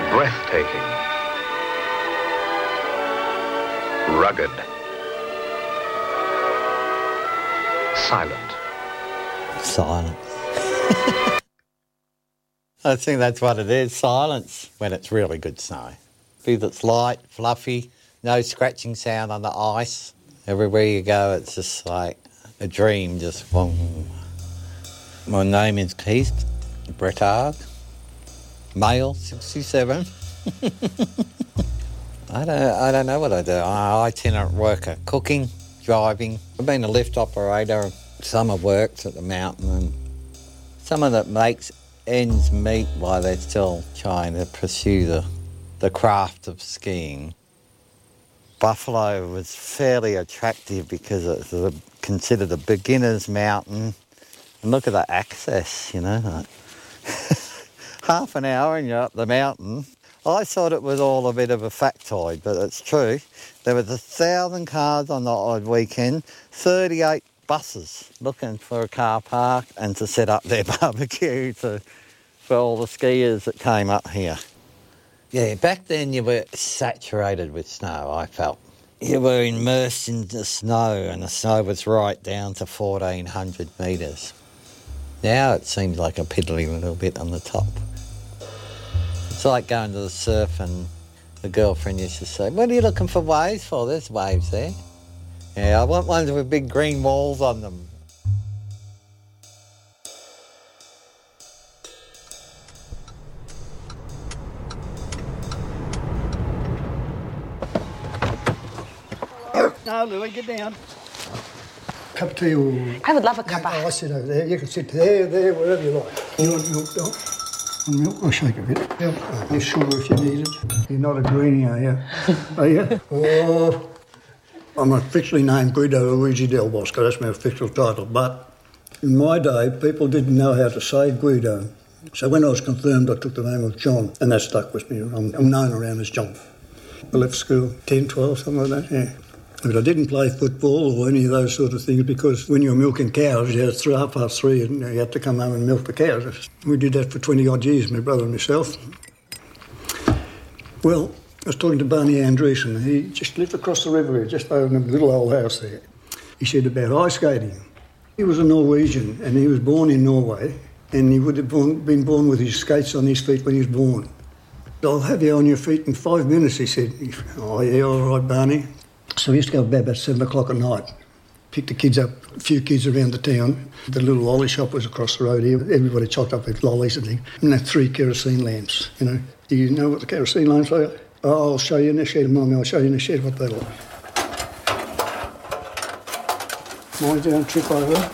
Breathtaking. Rugged. Silent. Silence. I think that's what it is, silence, when it's really good snow. Because it's light, fluffy, no scratching sound on the ice. Everywhere you go, it's just like a dream, just boom. My name is Keith Brettard, male, 67. I don't know what I do. I'm an itinerant worker, cooking, driving. I've been a lift operator. Some have worked at the mountain, and someone that makes ends meet while they're still trying to pursue the craft of skiing. Buffalo was fairly attractive because it's considered a beginner's mountain. And look at the access, you know, like half an hour and you're up the mountain. I thought it was all a bit of a factoid, but it's true. There was 1,000 cars on the odd weekend, 38 buses looking for a car park and to set up their barbecue for all the skiers that came up here. Yeah, back then you were saturated with snow, I felt. You were immersed in the snow, and the snow was right down to 1,400 metres. Now it seems like a piddly little bit on the top. It's like going to the surf, and the girlfriend used to say, "What are you looking for waves for? There's waves there." Yeah, I want ones with big green walls on them. No, Louis, get down. Cup of tea or... I would love a cuppa. No, I sit over there. You can sit there, wherever you like. You want milk, Doc? Milk? I'll shake a bit. Yeah. You're sure if you need it? You're not a greenie, are you? Are you? Oh, I'm officially named Guido Luigi Del Bosco. That's my official title. But in my day, people didn't know how to say Guido. So when I was confirmed, I took the name of John, and that stuck with me. I'm known around as John. I left school 10, 12, something like that, yeah. But I didn't play football or any of those sort of things because when you were milking cows, you had 3:30 and you had to come home and milk the cows. We did that for 20-odd years, my brother and myself. Well, I was talking to Barney Andreessen. He just lived across the river here, just over in a little old house there. He said about ice skating. He was a Norwegian and he was born in Norway and he would have been born with his skates on his feet when he was born. "I'll have you on your feet in 5 minutes," he said. "Oh, yeah, all right, Barney." So we used to go about 7 o'clock at night, pick the kids up, a few kids around the town. The little lolly shop was across the road here. Everybody chocked up with lollies and things. And they had 3 kerosene lamps, you know. Do you know what the kerosene lamps are? Oh, I'll show you in the shed, Mummy. I'll show you in the shed what they look like. Mind you don't trip over.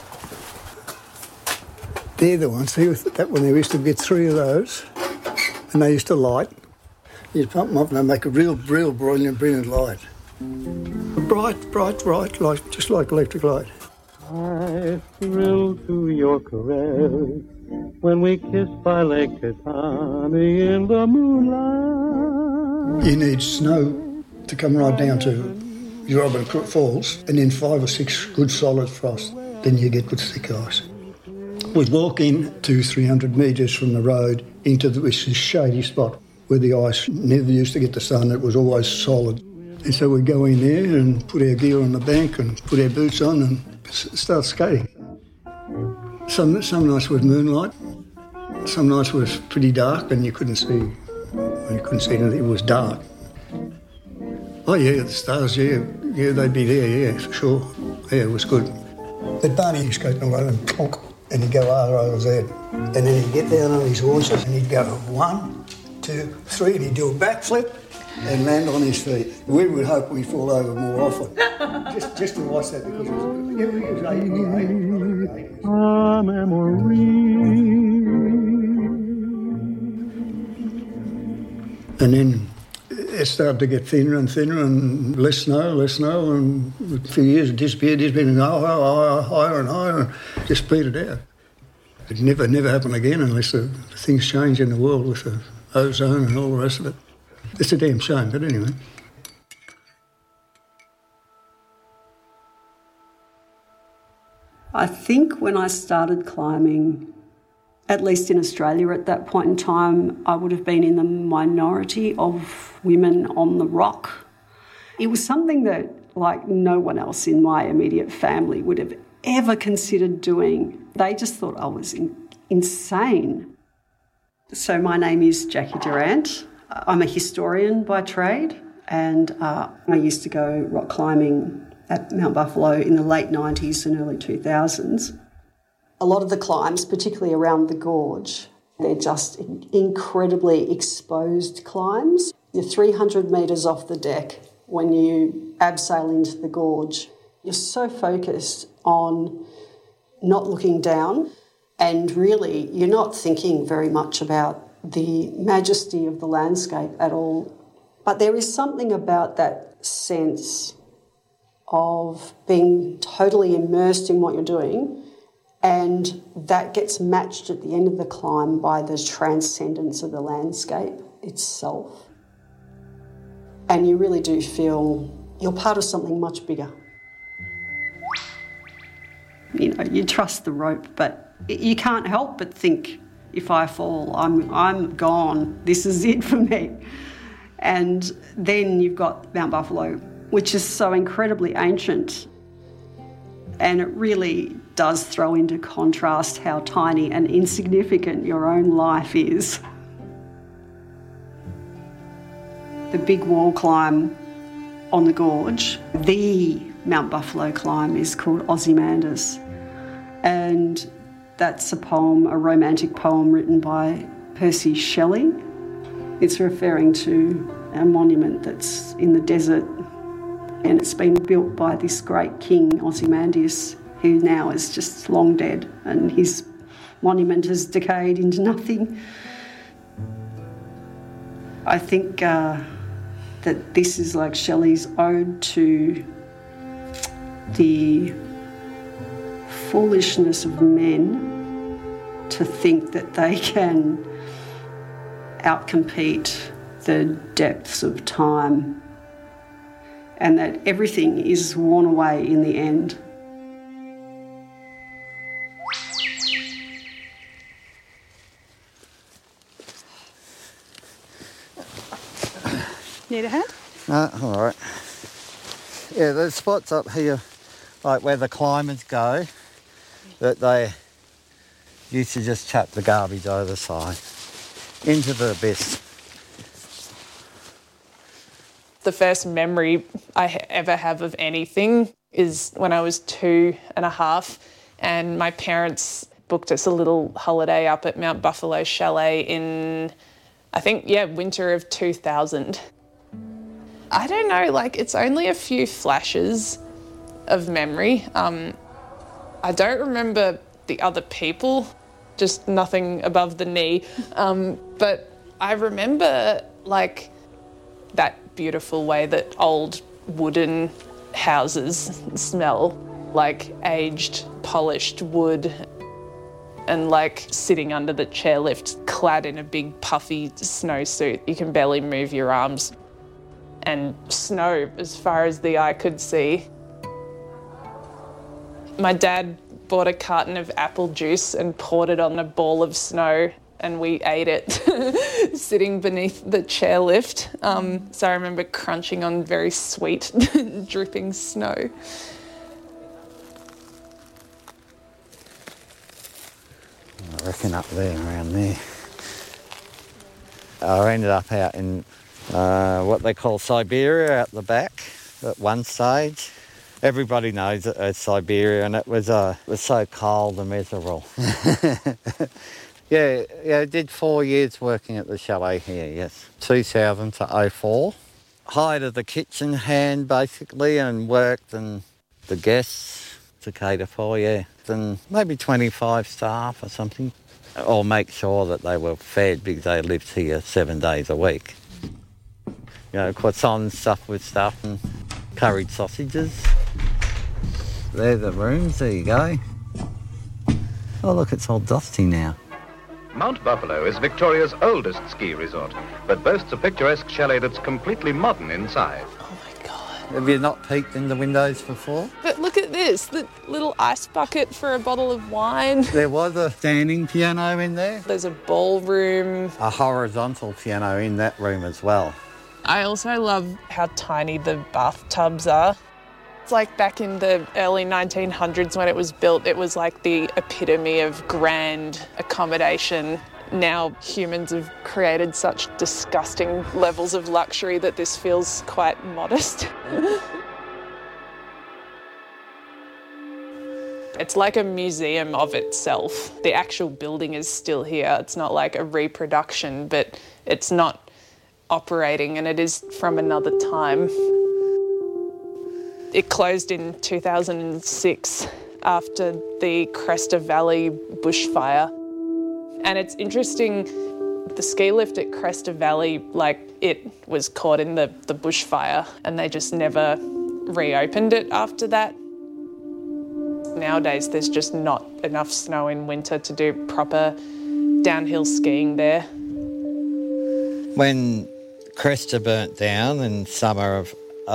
They're the ones. That one, they used to get 3 of those, and they used to light. You'd pump them up and they'd make a real brilliant light. Bright light, just like electric light. I thrill to your caress when we kiss by Lake Kitani in the moonlight. You need snow to come right down to Robin Crook Falls, and then 5 or 6 good solid frost. Then you get good thick ice. We'd walk in 200-300 metres from the road into this shady spot where the ice never used to get the sun. It was always solid. And so we'd go in there and put our gear on the bank and put our boots on and start skating. Some nights was moonlight. Some nights was pretty dark and you couldn't see anything. It was dark. Oh yeah, the stars, yeah, they'd be there, yeah, for sure. Yeah, it was good. But Barney used to go along and plonk, and he'd go over his head. And then he'd get down on his horses and he'd go 1, 2, 3, and he'd do a backflip and land on his feet. We would hope we'd fall over more often. just to watch that because it was 80. A memory. And then it started to get thinner and thinner and less snow, and a few years it disappeared. It's been higher and higher and just petered out. It never happened again unless the things change in the world with the ozone and all the rest of it. It's a damn shame, but anyway. I think when I started climbing, At least in Australia at that point in time, I would have been in the minority of women on the rock. It was something that, like, no one else in my immediate family would have ever considered doing. They just thought I was insane. So my name is Jackie Durant. I'm a historian by trade, and I used to go rock climbing at Mount Buffalo in the late 90s and early 2000s. A lot of the climbs, particularly around the gorge, they're just incredibly exposed climbs. You're 300 metres off the deck when you abseil into the gorge. You're so focused on not looking down, and really you're not thinking very much about the majesty of the landscape at all. But there is something about that sense of being totally immersed in what you're doing, and that gets matched at the end of the climb by the transcendence of the landscape itself. And you really do feel you're part of something much bigger. You know, you trust the rope, but you can't help but think, if I fall, I'm gone. This is it for me. And then you've got Mount Buffalo, which is so incredibly ancient. And it really does throw into contrast how tiny and insignificant your own life is. The big wall climb on the gorge, the Mount Buffalo climb, is called Ozymandias. And that's a poem, a romantic poem written by Percy Shelley. It's referring to a monument that's in the desert, and it's been built by this great king, Ozymandias, who now is just long dead, and his monument has decayed into nothing. I think that this is like Shelley's ode to the foolishness of men to think that they can outcompete the depths of time, and that everything is worn away in the end. Need a hand? All right. Yeah, there's spots up here, like where the climbers go, that they used to just chuck the garbage over the side into the abyss. The first memory I ever have of anything is when I was 2.5, and my parents booked us a little holiday up at Mount Buffalo Chalet in, I think, winter of 2000. I don't know, it's only a few flashes of memory. I don't remember the other people, just nothing above the knee. But I remember, that beautiful way that old wooden houses smell, like aged, polished wood, and sitting under the chairlift, clad in a big puffy snowsuit. You can barely move your arms. And snow as far as the eye could see. My dad bought a carton of apple juice and poured it on a ball of snow, and we ate it sitting beneath the chairlift. So I remember crunching on very sweet, dripping snow. I reckon up there, around there. I ended up out in what they call Siberia out the back at one stage. Everybody knows it as Siberia, and it was so cold and miserable. Yeah, I did 4 years working at the chalet here, yes. 2000 to 2004. Hired the kitchen hand, basically, and worked and the guests to cater for, yeah. And maybe 25 staff or something. Or make sure that they were fed because they lived here 7 days a week. You know, croissants stuffed with stuff and curried sausages. They're the rooms, there you go. Oh look, it's all dusty now. Mount Buffalo is Victoria's oldest ski resort, but boasts a picturesque chalet that's completely modern inside. Oh my God. Have you not peeked in the windows before? But look at this, the little ice bucket for a bottle of wine. There was a standing piano in there. There's a ballroom. A horizontal piano in that room as well. I also love how tiny the bathtubs are. It's like back in the early 1900s when it was built, it was like the epitome of grand accommodation. Now humans have created such disgusting levels of luxury that this feels quite modest. It's like a museum of itself. The actual building is still here. It's not like a reproduction, but it's not operating, and it is from another time. It closed in 2006 after the Cresta Valley bushfire. And it's interesting, the ski lift at Cresta Valley, it was caught in the bushfire and they just never reopened it after that. Nowadays, there's just not enough snow in winter to do proper downhill skiing there. When Cresta burnt down in summer of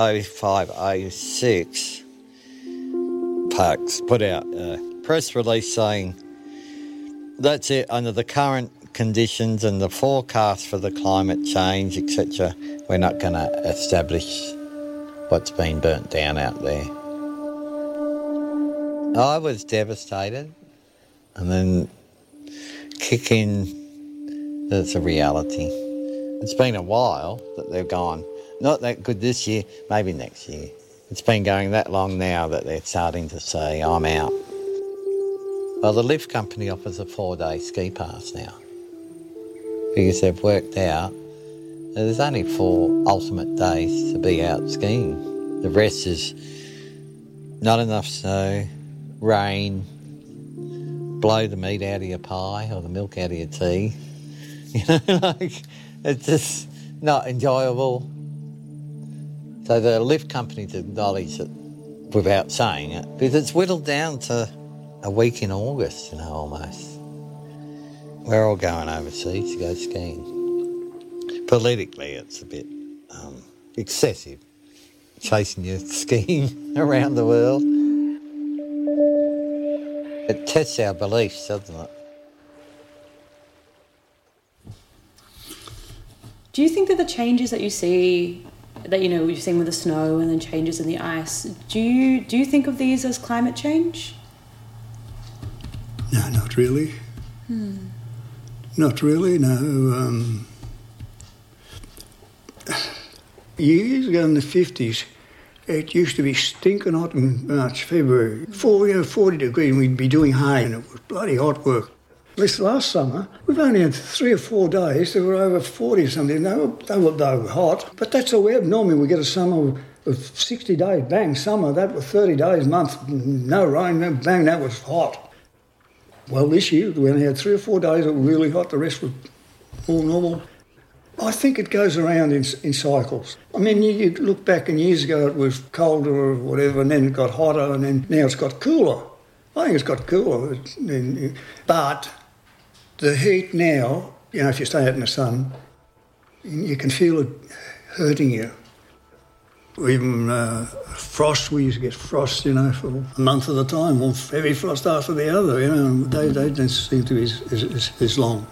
05-06, Parks put out a press release saying, "That's it, under the current conditions and the forecast for the climate change, etc., we're not going to establish what's been burnt down out there." I was devastated, and then kick in, it's a reality. It's been a while that they've gone, not that good this year, maybe next year. It's been going that long now that they're starting to say, I'm out. Well, the lift company offers a 4-day ski pass now because they've worked out that there's only 4 ultimate days to be out skiing. The rest is not enough snow, rain, blow the meat out of your pie or the milk out of your tea. It's just not enjoyable. So the lift companies acknowledge it without saying it, because it's whittled down to a week in August, almost. We're all going overseas to go skiing. Politically, it's a bit excessive, chasing you skiing around the world. It tests our beliefs, doesn't it? Do you think that the changes that you see, that you've seen with the snow and then changes in the ice, do you think of these as climate change? No, not really. Not really, no. Years ago in the 50s, it used to be stinking hot in March, February. 40 degrees, and we'd be doing hay, and it was bloody hot work. This last summer, we've only had 3 or 4 days that were over 40 or something. They were hot, but that's all we have. Normally we get a summer of 60 days, bang, summer. That was 30 days, month, no rain, no, bang, that was hot. Well, this year we only had 3 or 4 days that were really hot, the rest were all normal. I think it goes around in cycles. I mean, you look back and years ago it was colder or whatever, and then it got hotter, and then now it's got cooler. I think it's got cooler, but the heat now, if you stay out in the sun, you can feel it hurting you. Even frost, we used to get frost, for a month at a time, one heavy frost after the other, They don't seem to be as long.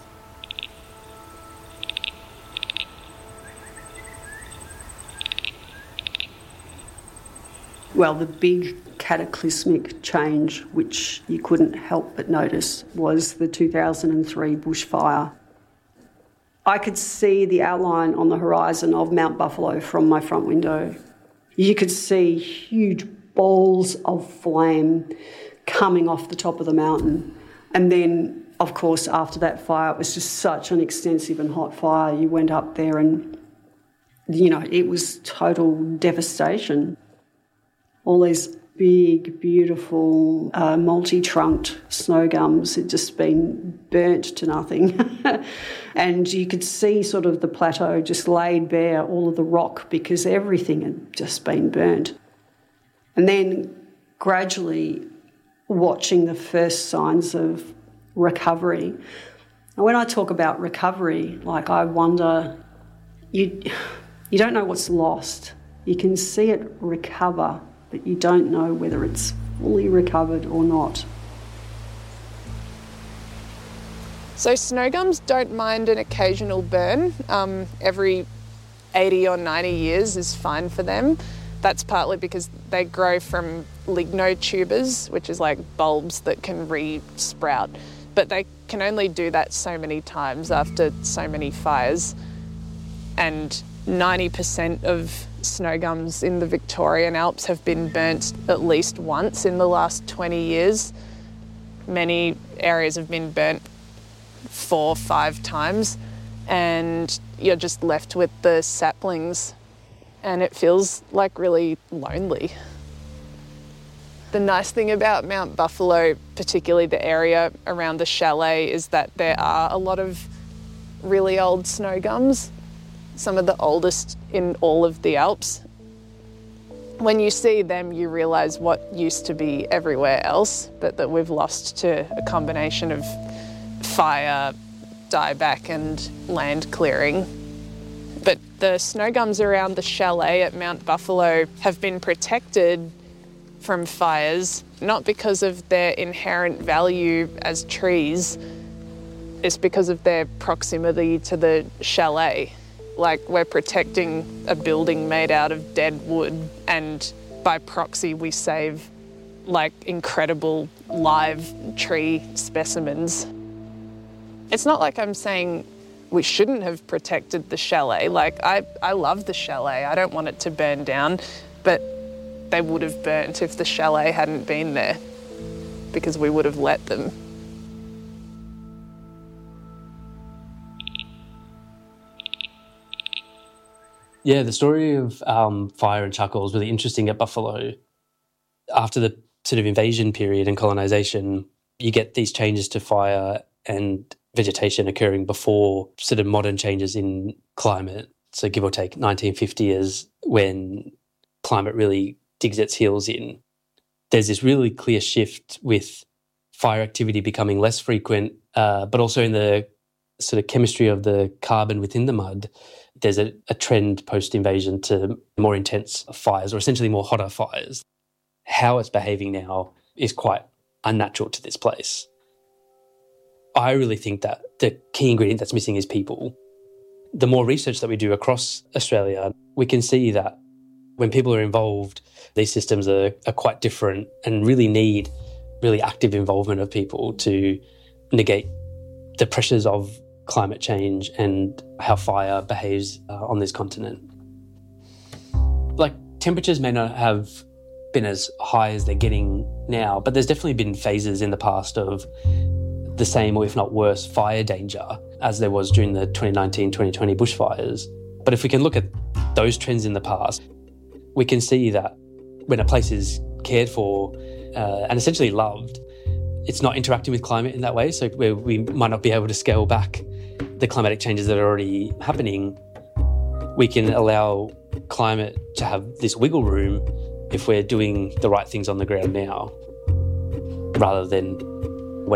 Well, the big cataclysmic change, which you couldn't help but notice, was the 2003 bushfire. I could see the outline on the horizon of Mount Buffalo from my front window. You could see huge balls of flame coming off the top of the mountain. And then, of course, after that fire, it was just such an extensive and hot fire. You went up there and, it was total devastation. All these big, beautiful, multi-trunked snow gums had just been burnt to nothing. And you could see sort of the plateau just laid bare, all of the rock, because everything had just been burnt. And then gradually watching the first signs of recovery. And when I talk about recovery, I wonder, you don't know what's lost You can see it recover, but you don't know whether it's fully recovered or not. So snowgums don't mind an occasional burn. Every 80 or 90 years is fine for them. That's partly because they grow from lignotubers, which is like bulbs that can re-sprout. But they can only do that so many times after so many fires. And 90% of snowgums in the Victorian Alps have been burnt at least once in the last 20 years. Many areas have been burnt 4 or 5 times, and you're just left with the saplings, and it feels like really lonely. The nice thing about Mount Buffalo, particularly the area around the chalet, is that there are a lot of really old snowgums, some of the oldest in all of the Alps. When you see them, you realise what used to be everywhere else, but that we've lost to a combination of fire, dieback and land clearing. But the snowgums around the chalet at Mount Buffalo have been protected from fires, not because of their inherent value as trees, it's because of their proximity to the chalet. Like, we're protecting a building made out of dead wood, and by proxy we save like incredible live tree specimens. It's not like I'm saying we shouldn't have protected the chalet. Like, I love the chalet. I don't want it to burn down, but they would have burnt if the chalet hadn't been there, because we would have let them. Yeah, the story of fire and charcoal is really interesting at Buffalo. After the sort of invasion period and colonisation, you get these changes to fire and vegetation occurring before sort of modern changes in climate. So give or take 1950 is when climate really digs its heels in. There's this really clear shift with fire activity becoming less frequent, but also in the sort of chemistry of the carbon within the mud, there's a trend post-invasion to more intense fires, or essentially more hotter fires. How it's behaving now is quite unnatural to this place. I really think that the key ingredient that's missing is people. The more research that we do across Australia, we can see that when people are involved, these systems are quite different and really need really active involvement of people to negate the pressures of climate change and how fire behaves on this continent. Like, temperatures may not have been as high as they're getting now, but there's definitely been phases in the past of the same, or if not worse, fire danger as there was during the 2019-2020 bushfires. But if we can look at those trends in the past, we can see that when a place is cared for and essentially loved, it's not interacting with climate in that way. So where we might not be able to scale back the climatic changes that are already happening, we can allow climate to have this wiggle room if we're doing the right things on the ground now, rather than